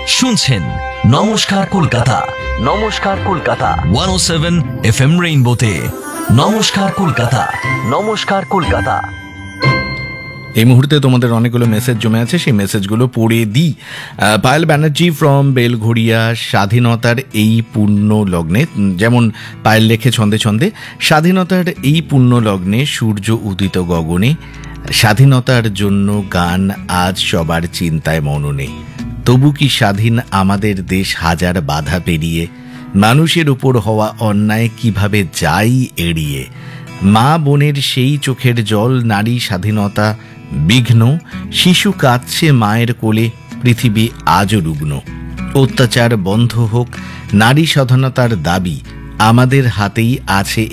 শুনছেন নমস্কার কলকাতা। নমস্কার কলকাতা 107 FM রেইনবোতে। নমস্কার কলকাতা। নমস্কার কলকাতা। এই মুহূর্তে তোমাদের অনেকগুলো মেসেজ জমে আছে, সেই মেসেজগুলো পড়ে দিই। পায়েল ব্যানার্জি ফ্রম বেলঘড়িয়া, স্বাধীনতার এই পূর্ণ লগ্নে, যেমন পায়েল লেখে ছন্দে ছন্দে, স্বাধীনতার এই পূর্ণ লগ্নে সূর্য উদিত গগনে, স্বাধীনতার জন্য গান আজ সবার চিন্তায় মননে। তবু কি স্বাধীন আমাদের দেশ হাজার বাধা পেরিয়ে, মানুষের উপর হওয়া অন্যায় কিভাবে যাই এড়িয়ে। মা বোনের সেই চোখের জল, নারী স্বাধীনতা বিঘ্ন, শিশু কাঁদছে মায়ের কোলে, পৃথিবী আজও রুগ্ন। অত্যাচার বন্ধ হোক, নারী স্বাধীনতার দাবি আমাদের হাতেই আছে